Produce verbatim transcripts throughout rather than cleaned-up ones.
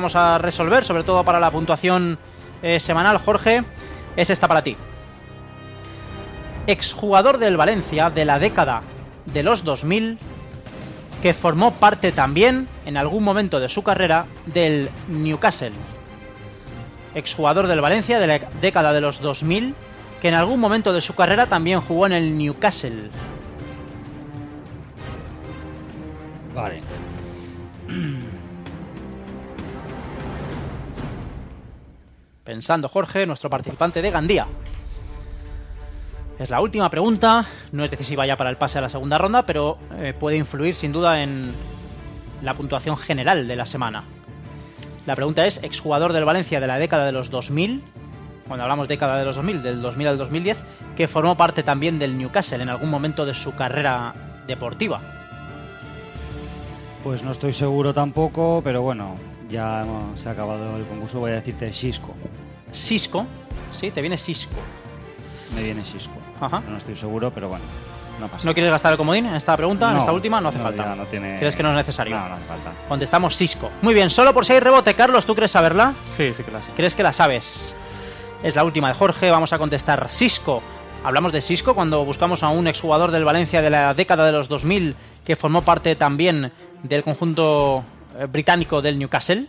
vamos a resolver, sobre todo para la puntuación eh, semanal, Jorge, es esta para ti. Exjugador del Valencia de la década de los dos mil, que formó parte también, en algún momento de su carrera, del Newcastle. Exjugador del Valencia de la década de los dos mil, que en algún momento de su carrera también jugó en el Newcastle. Vale. Pensando, Jorge, nuestro participante de Gandía. Es la última pregunta, no es decisiva ya para el pase a la segunda ronda, pero eh, puede influir sin duda en la puntuación general de la semana. La pregunta es, exjugador del Valencia de la década de los dos mil, cuando hablamos década de los dos mil, del dos mil al dos mil diez, que formó parte también del Newcastle en algún momento de su carrera deportiva. Pues no estoy seguro tampoco, pero bueno, ya hemos, se ha acabado el concurso, voy a decirte Xisco. Xisco, sí, te viene Xisco. Me viene Xisco. Ajá. No estoy seguro, pero bueno, no pasa. ¿No quieres gastar el comodín en esta pregunta, no, en esta última? No hace no, falta. No tiene... ¿Crees que no es necesario? No, no hace falta. Contestamos Xisco. Muy bien, solo por si hay rebote, Carlos, ¿tú crees saberla? Sí, sí que la sé. ¿Crees que la sabes? Es la última de Jorge, vamos a contestar Xisco. Hablamos de Xisco cuando buscamos a un exjugador del Valencia de la década de los dos mil que formó parte también del conjunto británico del Newcastle.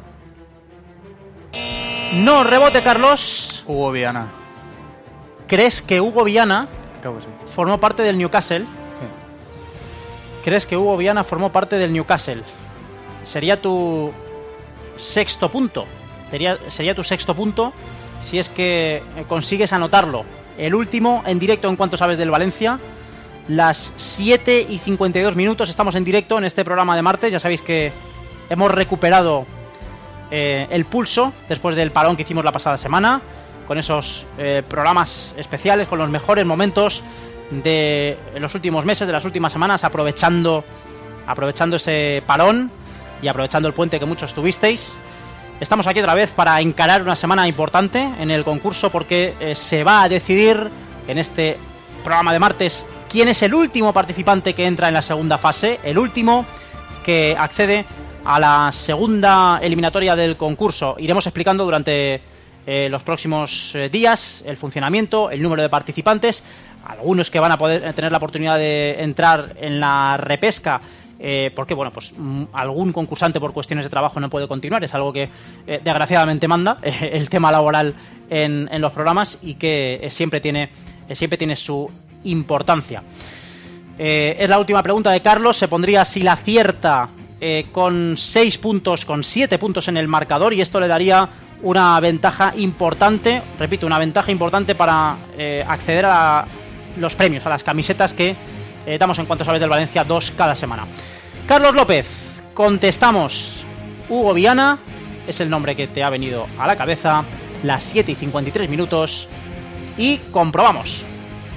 No, rebote, Carlos. Hugo Viana. ¿Crees que Hugo Viana Creo que sí. formó parte del Newcastle? Sí. ¿Crees que Hugo Viana formó parte del Newcastle? Sería tu sexto punto. Sería, sería tu sexto punto si es que consigues anotarlo. El último en directo en cuanto sabes del Valencia. Las siete y cincuenta y dos minutos estamos en directo en este programa de martes. Ya sabéis que hemos recuperado eh, el pulso después del parón que hicimos la pasada semana, con esos eh, programas especiales, con los mejores momentos de los últimos meses, de las últimas semanas, aprovechando, aprovechando ese parón y aprovechando el puente que muchos tuvisteis. Estamos aquí otra vez para encarar una semana importante en el concurso, porque eh, se va a decidir en este programa de martes quién es el último participante que entra en la segunda fase, el último que accede a la segunda eliminatoria del concurso. Iremos explicando durante eh, los próximos eh, días el funcionamiento, el número de participantes, algunos que van a poder tener la oportunidad de entrar en la repesca, eh, porque bueno, pues m- algún concursante por cuestiones de trabajo no puede continuar, es algo que eh, desgraciadamente manda eh, el tema laboral en, en los programas, y que eh, siempre tiene eh, siempre tiene su importancia. Eh, es la última pregunta de Carlos. Se pondría, si la acierta, eh, con seis puntos, con siete puntos en el marcador, y esto le daría una ventaja importante, repito, una ventaja importante para eh, acceder a los premios, a las camisetas que eh, damos en cuanto sabes del Valencia, dos cada semana. Carlos López, contestamos Hugo Viana, es el nombre que te ha venido a la cabeza, las siete y cincuenta y tres minutos, y comprobamos.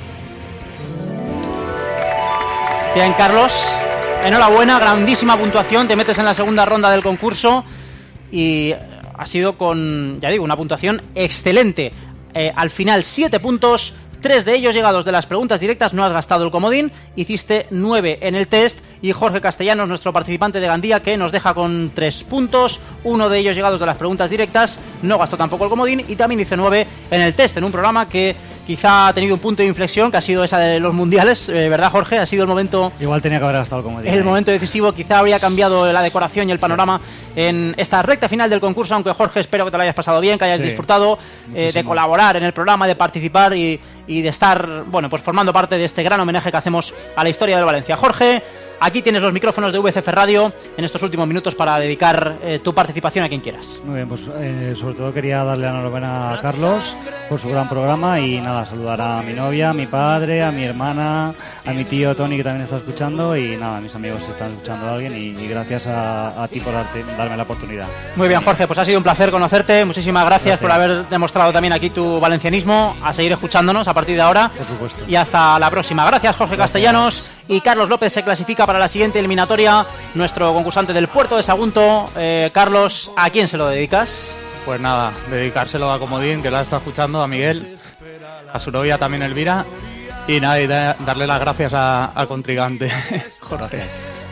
Bien, Carlos, enhorabuena, grandísima puntuación, te metes en la segunda ronda del concurso y ha sido con, ya digo, una puntuación excelente. Eh, al final, siete puntos, tres de ellos llegados de las preguntas directas, no has gastado el comodín, hiciste nueve en el test, y Jorge Castellanos, nuestro participante de Gandía, que nos deja con tres puntos, uno de ellos llegados de las preguntas directas, no gastó tampoco el comodín, y también hice nueve en el test, en un programa que quizá ha tenido un punto de inflexión, que ha sido esa de los mundiales, eh, ¿verdad, Jorge? Ha sido el momento... Igual tenía que haber gastado el comodín. El momento decisivo, quizá habría cambiado la decoración y el panorama sí. en esta recta final del concurso, aunque Jorge, espero que te lo hayas pasado bien, que hayas sí. disfrutado eh, de colaborar en el programa, de participar y, y de estar, bueno, pues formando parte de este gran homenaje que hacemos a la historia del Valencia. Jorge, aquí tienes los micrófonos de V C F Radio en estos últimos minutos para dedicar eh, tu participación a quien quieras. Muy bien, pues eh, sobre todo quería darle la enhorabuena a Carlos por su gran programa, y nada, saludar a mi novia, a mi padre, a mi hermana, a mi tío Tony, que también está escuchando, y nada, a mis amigos que están escuchando a alguien, y, y gracias a, a ti por darte, darme la oportunidad. Muy bien, Jorge, pues ha sido un placer conocerte, muchísimas gracias, gracias por haber demostrado también aquí tu valencianismo, a seguir escuchándonos a partir de ahora. Por supuesto. Y hasta la próxima. Gracias, Jorge gracias. Castellanos. Y Carlos López se clasifica para la siguiente eliminatoria, nuestro concursante del Puerto de Sagunto. Eh, Carlos, ¿a quién se lo dedicas? Pues nada, dedicárselo a Comodín, que la está escuchando, a Miguel, a su novia también, Elvira, y nada, y da, darle las gracias a, al contrincante, Jorge.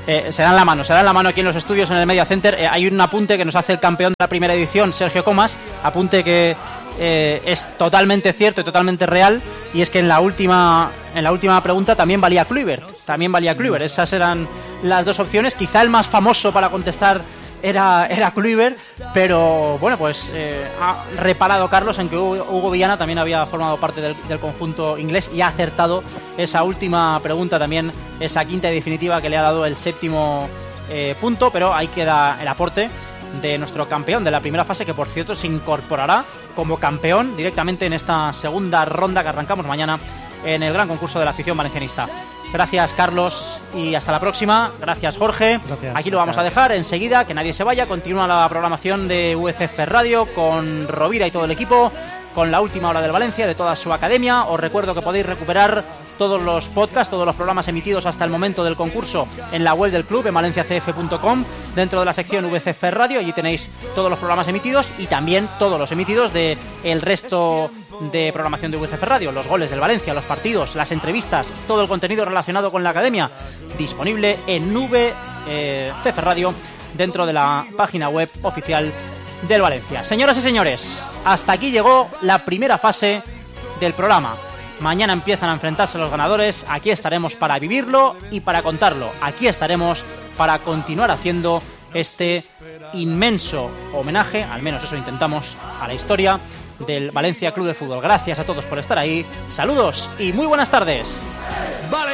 Eh, se dan la mano, se dan la mano aquí en los estudios en el Media Center. Eh, hay un apunte que nos hace el campeón de la primera edición, Sergio Comas, apunte que eh, es totalmente cierto y totalmente real, y es que en la última en la última pregunta también valía Kluivert, también valía Kluivert. Esas eran las dos opciones. Quizá el más famoso para contestar era, era Kluivert, pero bueno, pues eh, ha reparado Carlos en que Hugo, Hugo Viana también había formado parte del, del conjunto inglés y ha acertado esa última pregunta también, esa quinta y definitiva que le ha dado el séptimo eh, punto, pero ahí queda el aporte de nuestro campeón de la primera fase, que por cierto se incorporará como campeón directamente en esta segunda ronda que arrancamos mañana en el gran concurso de la afición valencianista. Gracias, Carlos, y hasta la próxima. Gracias, Jorge. Gracias. Aquí lo vamos a dejar enseguida, que nadie se vaya. Continúa la programación de U C F Radio con Rovira y todo el equipo, con la última hora del Valencia, de toda su academia. Os recuerdo que podéis recuperar todos los podcasts, todos los programas emitidos hasta el momento del concurso en la web del club, en valencia c f punto com, dentro de la sección U C F Radio. Allí tenéis todos los programas emitidos y también todos los emitidos de el resto de programación de U C F Radio, los goles del Valencia, los partidos, las entrevistas, todo el contenido relacionado con la academia, disponible en V C F Radio dentro de la página web oficial del Valencia. Señoras y señores, hasta aquí llegó la primera fase del programa. Mañana empiezan a enfrentarse los ganadores. Aquí estaremos para vivirlo y para contarlo. Aquí estaremos para continuar haciendo este inmenso homenaje, al menos eso intentamos, a la historia del Valencia Club de Fútbol. Gracias a todos por estar ahí. Saludos y muy buenas tardes.